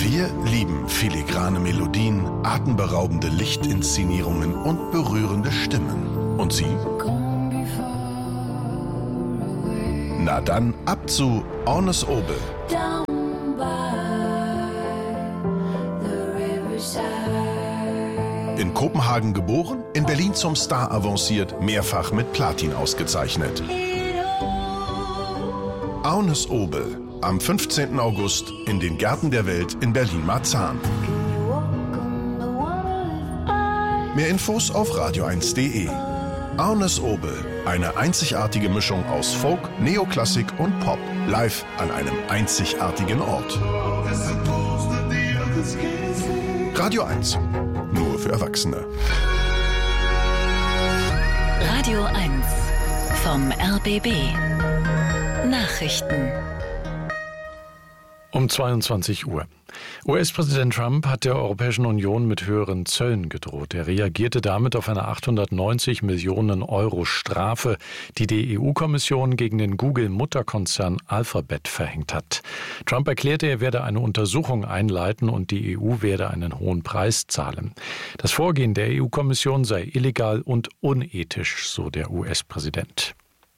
Wir lieben filigrane Melodien, atemberaubende Lichtinszenierungen und berührende Stimmen. Und Sie? Na dann, ab zu Ornes Obel. In Kopenhagen geboren, in Berlin zum Star avanciert, mehrfach mit Platin ausgezeichnet. Ornes Obel, am 15. August in den Gärten der Welt in Berlin-Marzahn. Mehr Infos auf radio1.de. Ornes Obel, eine einzigartige Mischung aus Folk, Neoklassik und Pop, live an einem einzigartigen Ort. Radio 1, nur für Erwachsene. Radio 1 vom RBB. Nachrichten. Um 22 Uhr. US-Präsident Trump hat der Europäischen Union mit höheren Zöllen gedroht. Er reagierte damit auf eine 890 Millionen Euro Strafe, die die EU-Kommission gegen den Google-Mutterkonzern Alphabet verhängt hat. Trump erklärte, er werde eine Untersuchung einleiten und die EU werde einen hohen Preis zahlen. Das Vorgehen der EU-Kommission sei illegal und unethisch, so der US-Präsident.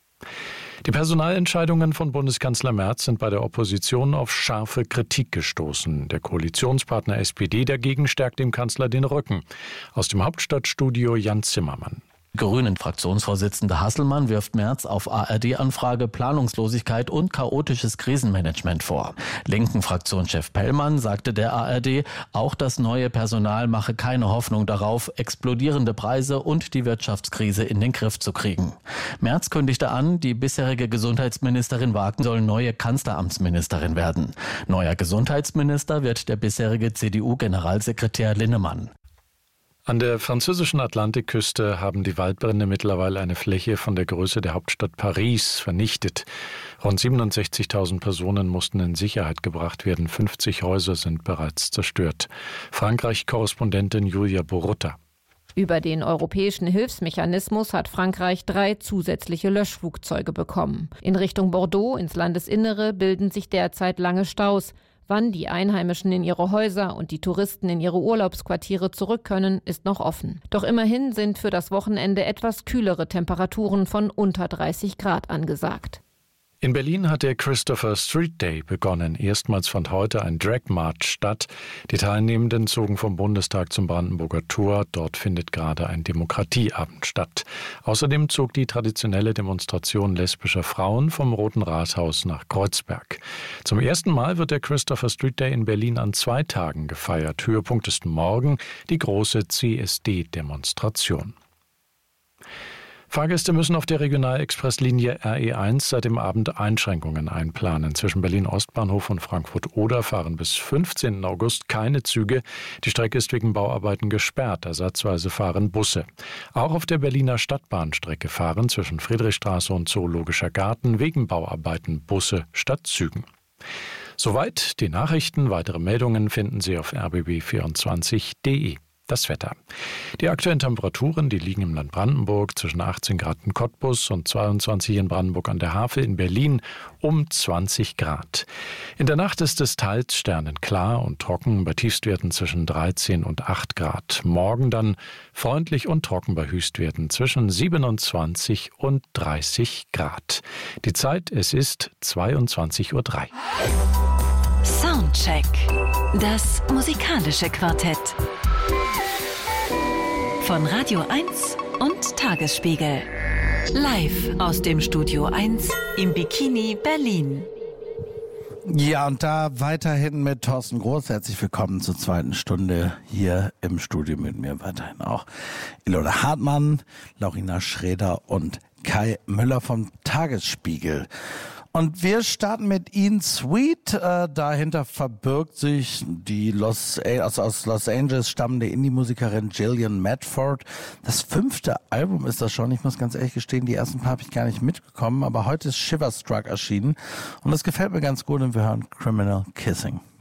Die Personalentscheidungen von Bundeskanzler Merz sind bei der Opposition auf scharfe Kritik gestoßen. Der Koalitionspartner SPD dagegen stärkt dem Kanzler den Rücken. Aus dem Hauptstadtstudio Jan Zimmermann. Grünen-Fraktionsvorsitzender Hasselmann wirft Merz auf ARD-Anfrage Planungslosigkeit und chaotisches Krisenmanagement vor. Linken-Fraktionschef Pellmann sagte der ARD, auch das neue Personal mache keine Hoffnung darauf, explodierende Preise und die Wirtschaftskrise in den Griff zu kriegen. Merz kündigte an, die bisherige Gesundheitsministerin Wagen soll neue Kanzleramtsministerin werden. Neuer Gesundheitsminister wird der bisherige CDU-Generalsekretär Linnemann. An der französischen Atlantikküste haben die Waldbrände mittlerweile eine Fläche von der Größe der Hauptstadt Paris vernichtet. Rund 67.000 Personen mussten in Sicherheit gebracht werden. 50 Häuser sind bereits zerstört. Frankreich-Korrespondentin Julia Borutta. Über den europäischen Hilfsmechanismus hat Frankreich 3 zusätzliche Löschflugzeuge bekommen. In Richtung Bordeaux, ins Landesinnere, bilden sich derzeit lange Staus. Wann die Einheimischen in ihre Häuser und die Touristen in ihre Urlaubsquartiere zurück können, ist noch offen. Doch immerhin sind für das Wochenende etwas kühlere Temperaturen von unter 30 Grad angesagt. In Berlin hat der Christopher Street Day begonnen. Erstmals fand heute ein Drag March statt. Die Teilnehmenden zogen vom Bundestag zum Brandenburger Tor. Dort findet gerade ein Demokratieabend statt. Außerdem zog die traditionelle Demonstration lesbischer Frauen vom Roten Rathaus nach Kreuzberg. Zum ersten Mal wird der Christopher Street Day in Berlin an 2 Tagen gefeiert. Höhepunkt ist morgen die große CSD-Demonstration. Fahrgäste müssen auf der Regionalexpresslinie RE1 seit dem Abend Einschränkungen einplanen. Zwischen Berlin-Ostbahnhof und Frankfurt-Oder fahren bis 15. August keine Züge. Die Strecke ist wegen Bauarbeiten gesperrt. Ersatzweise fahren Busse. Auch auf der Berliner Stadtbahnstrecke fahren zwischen Friedrichstraße und Zoologischer Garten wegen Bauarbeiten Busse statt Zügen. Soweit die Nachrichten. Weitere Meldungen finden Sie auf rbb24.de. Das Wetter. Die aktuellen Temperaturen, die liegen im Land Brandenburg zwischen 18 Grad in Cottbus und 22 in Brandenburg an der Havel, in Berlin um 20 Grad. In der Nacht ist es teils sternenklar und trocken, bei Tiefstwerten zwischen 13 und 8 Grad. Morgen dann freundlich und trocken bei Höchstwerten zwischen 27 und 30 Grad. Die Zeit, es ist 22:03 Uhr. Soundcheck. Das musikalische Quartett. Von Radio 1 und Tagesspiegel. Live aus dem Studio 1 im Bikini Berlin. Ja, und da weiterhin mit Thorsten Groß. Herzlich willkommen zur zweiten Stunde hier im Studio mit mir. Weiterhin auch Ilona Hartmann, Laurina Schroeder und Kai Müller vom Tagesspiegel. Und wir starten mit Ian Sweet. Dahinter verbirgt sich die aus Los Angeles stammende Indie-Musikerin Gillian Medford. Das 5. Album ist das schon. Ich muss ganz ehrlich gestehen, die ersten paar habe ich gar nicht mitbekommen. Aber heute ist Shiverstruck erschienen. Und das gefällt mir ganz gut und wir hören Criminal Kissing.